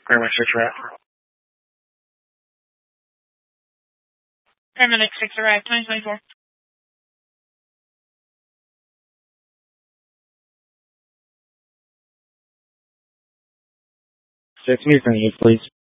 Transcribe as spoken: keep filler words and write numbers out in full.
Paramedic six arrived. Paramedic six arrived, nine twenty-four. Six, me from you, please.